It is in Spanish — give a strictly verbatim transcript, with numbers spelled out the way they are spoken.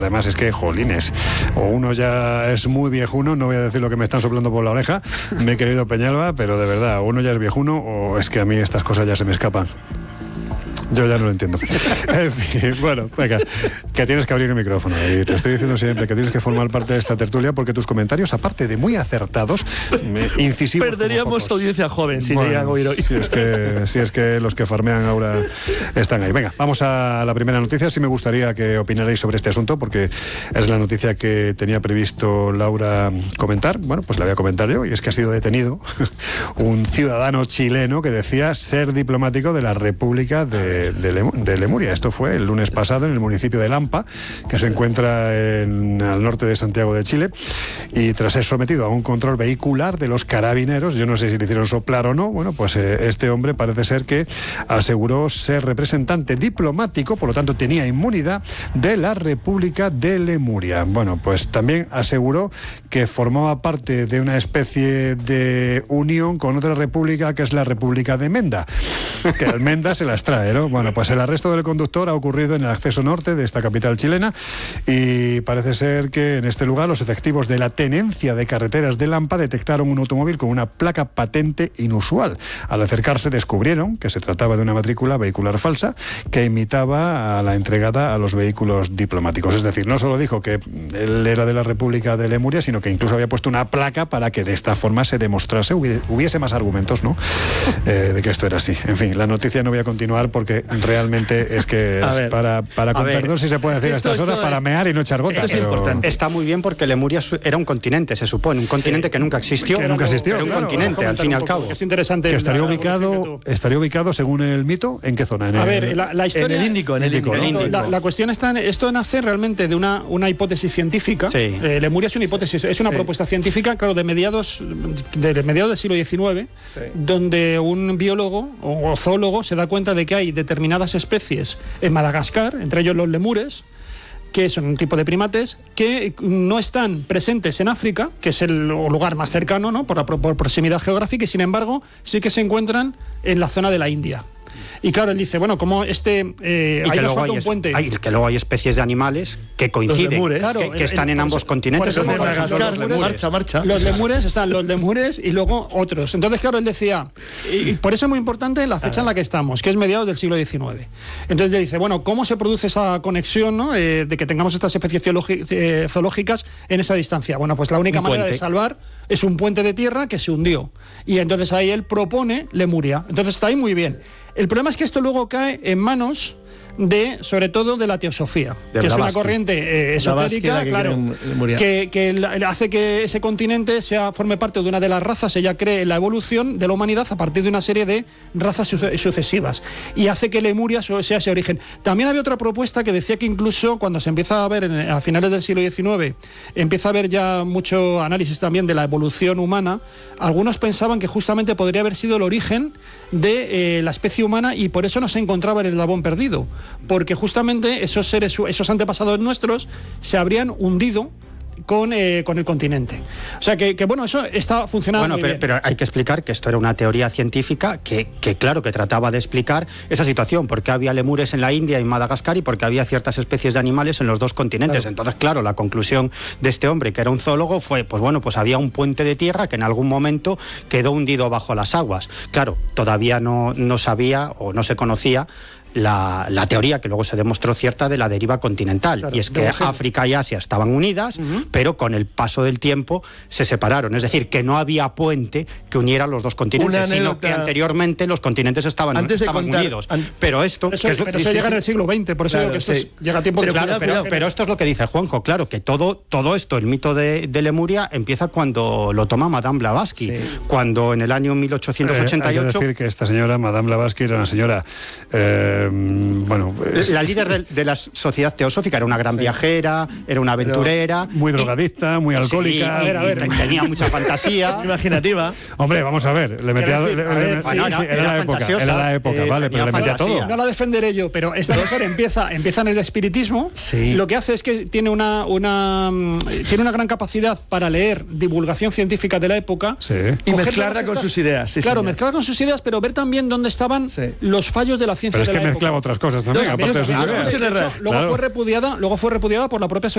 Además es que, jolines, o uno ya es muy viejuno, no voy a decir lo que me están soplando por la oreja, mi querido Peñalba, pero de verdad, o uno ya es viejuno o es que a mí estas cosas ya se me escapan. Yo ya no lo entiendo. En fin, bueno, venga, que tienes que abrir el micrófono. Y te estoy diciendo siempre que tienes que formar parte de esta tertulia porque tus comentarios, aparte de muy acertados, incisivos. Perderíamos tu audiencia joven si bueno, llegan a oír hoy. Si es, que, si es que los que farmean ahora están ahí. Venga, vamos a la primera noticia. Sí me gustaría que opinarais sobre este asunto porque es la noticia que tenía previsto Laura comentar. Bueno, pues la voy a comentar yo. Y es que ha sido detenido un ciudadano chileno que decía ser diplomático de la República de De, Lem- de Lemuria. Esto fue el lunes pasado en el municipio de Lampa, que se encuentra en, al norte de Santiago de Chile, y tras ser sometido a un control vehicular de los carabineros, yo no sé si le hicieron soplar o no, bueno, pues eh, este hombre parece ser que aseguró ser representante diplomático, por lo tanto tenía inmunidad de la República de Lemuria. Bueno, pues también aseguró que formaba parte de una especie de unión con otra república que es la República de Menda, que al Menda se las trae, ¿no? Bueno, pues el arresto del conductor ha ocurrido en el acceso norte de esta capital chilena y parece ser que en este lugar los efectivos de la Tenencia de Carreteras de Lampa detectaron un automóvil con una placa patente inusual. Al acercarse descubrieron que se trataba de una matrícula vehicular falsa que imitaba a la entregada a los vehículos diplomáticos. Es decir, no solo dijo que él era de la República de Lemuria, sino que incluso había puesto una placa para que de esta forma se demostrase, hubiese más argumentos, ¿no? Eh, de que esto era así. En fin, la noticia no voy a continuar porque realmente es que es ver, para, para con ver, perdón si se puede decir a estas horas, para es, mear y no echar gotas. Esto es pero... importante. Está muy bien porque Lemuria era un continente, se supone, un continente sí. que nunca existió. Que nunca existió. Era un claro, continente, al fin y al cabo. Es interesante. Que estaría ubicado, que estaría ubicado, según el mito, ¿en qué zona? En a el, ver, la, la historia... En el Índico. En el Índico, el Índico. La, la cuestión está en... Esto nace realmente de una, una hipótesis científica. Sí. Eh, Lemuria es una hipótesis, es una sí. propuesta científica, claro, de mediados, de mediados del siglo diecinueve, sí. donde un biólogo o zoólogo se da cuenta de que hay determinadas especies en Madagascar, entre ellos los lemures, que son un tipo de primates que no están presentes en África, que es el lugar más cercano, ¿no? por, la, por proximidad geográfica, y sin embargo sí que se encuentran en la zona de la India. Y claro, él dice, bueno, como este... Eh, y que luego, hay, un puente. Hay, que luego hay especies de animales que coinciden, lemures, claro, que, que están el, en ambos continentes. Como por ejemplo, los lemures, marcha, marcha. Los lemures, están los lemures y luego otros. Entonces, claro, él decía, y por eso es muy importante la fecha en la que estamos, que es mediados del siglo diecinueve. Entonces, le dice, bueno, ¿cómo se produce esa conexión, ¿no? eh, de que tengamos estas especies eh, zoológicas en esa distancia? Bueno, pues la única un manera puente. de salvar es un puente de tierra que se hundió. Y entonces ahí él propone Lemuria. Entonces está ahí muy bien. El problema es que esto luego cae en manos de, sobre todo, de la teosofía, de que es una corriente eh, esotérica, que claro, que, que hace que ese continente sea forme parte de una de las razas. Ella cree en la evolución de la humanidad a partir de una serie de razas sucesivas y hace que Lemuria sea ese origen. También había otra propuesta que decía que incluso cuando se empieza a ver en, a finales del siglo diecinueve, empieza a haber ya mucho análisis también de la evolución humana, algunos pensaban que justamente podría haber sido el origen de eh, la especie humana y por eso no se encontraba el eslabón perdido, porque justamente esos seres, esos antepasados nuestros se habrían hundido con, eh, con el continente. O sea que, que bueno, eso está funcionando bueno, muy pero, bien. Pero hay que explicar que esto era una teoría científica que, que, claro, que trataba de explicar esa situación, porque había lemures en la India y en Madagascar y porque había ciertas especies de animales en los dos continentes. Claro. Entonces, claro, la conclusión de este hombre, que era un zoólogo, fue, pues bueno, pues había un puente de tierra que en algún momento quedó hundido bajo las aguas. Claro, todavía no, no sabía o no se conocía La, la teoría que luego se demostró cierta de la deriva continental, claro, y es que África y Asia estaban unidas, uh-huh. pero con el paso del tiempo se separaron, es decir, que no había puente que uniera los dos continentes, sino que anteriormente los continentes estaban, Antes de estaban contar, unidos, an... pero esto eso, que es lo, pero sí, eso sí, llega sí. en el siglo veinte, por eso claro, digo que sí. esto es, llega a tiempo pero, de claro, pero, pero esto es lo que dice Juanjo, claro, que todo, todo esto, el mito de, de Lemuria empieza cuando lo toma Madame Blavatsky, sí. cuando en el año mil ochocientos ochenta y ocho... Eh, hay que decir que esta señora, Madame Blavatsky, era una señora, eh, bueno, Es, la líder de, de la sociedad teosófica, era una gran sí. viajera, era una aventurera. Pero muy drogadicta, muy alcohólica. Sí, a ver, a ver. Tenía mucha fantasía. Imaginativa. Hombre, vamos a ver. Le metía, le, le, ver, bueno, sí, era, sí, era, era la época, era la época, eh, vale, pero le metía fantasía. todo. No la defenderé yo, pero esta mujer empieza, empieza en el espiritismo. Sí. Lo que hace es que tiene una, una, tiene una gran capacidad para leer divulgación científica de la época. Sí. Y mezclarla con sus ideas. Sí, claro, mezclarla con sus ideas, pero ver también dónde estaban sí. los fallos de la ciencia pero de es la que época. mezclaba otras cosas también. Los, aparte de sus claro, ideas. hecho, luego, claro. fue repudiada, luego fue repudiada por la propia